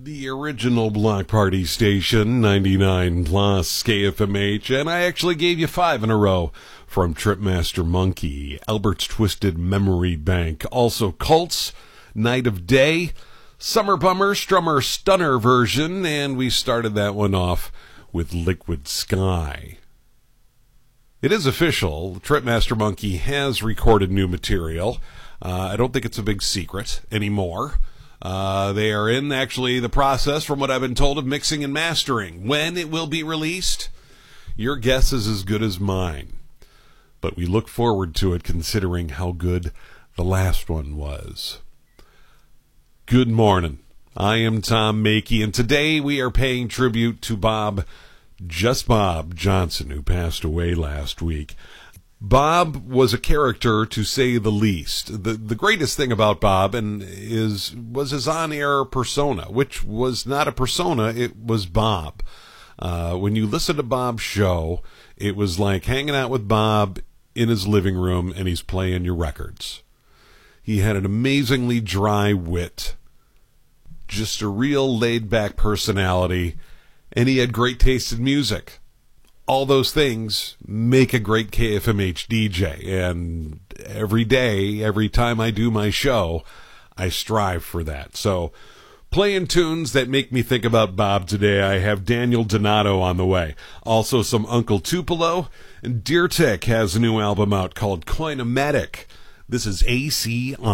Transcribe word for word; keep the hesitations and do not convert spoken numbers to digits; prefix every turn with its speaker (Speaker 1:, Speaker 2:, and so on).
Speaker 1: The original Block Party station, ninety-nine plus K F M H, and I actually gave you five in a row from Tripmaster Monkey, Albert's Twisted Memory Bank, also Cults, Night of Day, Summer Bummer, Strummer Stunner version, and we started that one off with Liquid Sky. It is official, Tripmaster Monkey has recorded new material. Uh, I don't think it's a big secret anymore. Uh, they are in, actually, the process, from what I've been told, of mixing and mastering. When it will be released, your guess is as good as mine. But we look forward to it, considering how good the last one was. Good morning. I am Tom Makey, and today we are paying tribute to Bob, Just Bob Johnson, who passed away last week. Bob was a character, to say the least. The the greatest thing about Bob and is was his on-air persona, which was not a persona, it was Bob. Uh, when you listen to Bob's show, it was like hanging out with Bob in his living room and he's playing your records. He had an amazingly dry wit, just a real laid-back personality, and he had great taste in music. All those things make a great K F M H D J, and every day, every time I do my show, I strive for that. So, playing tunes that make me think about Bob today, I have Daniel Donato on the way. Also some Uncle Tupelo, and Deer Tick has a new album out called Coinomatic. This is A C on.